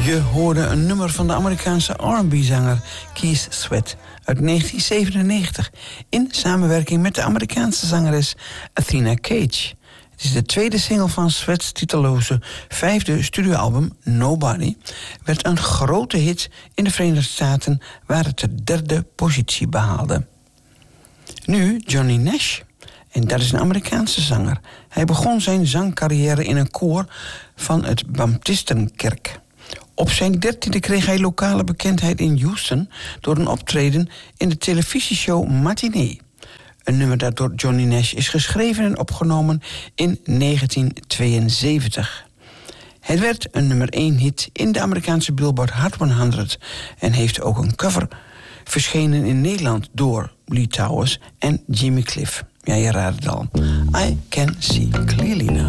Je hoorde een nummer van de Amerikaanse R&B-zanger Keith Sweat uit 1997... in samenwerking met de Amerikaanse zangeres Athena Cage. Het is de tweede single van Sweats titelloze 5e studioalbum Nobody. Werd een grote hit in de Verenigde Staten, waar het de 3e positie behaalde. Nu Johnny Nash. En dat is een Amerikaanse zanger. Hij begon zijn zangcarrière in een koor van het Baptistenkerk. Op zijn 13e kreeg hij lokale bekendheid in Houston door een optreden in de televisieshow Matinee. Een nummer dat door Johnny Nash is geschreven en opgenomen in 1972. Het werd een nummer 1 hit in de Amerikaanse Billboard Hot 100 en heeft ook een cover verschenen in Nederland door Lee Towers en Jimmy Cliff. Ja, je raadt het al. I Can See Clearly Now.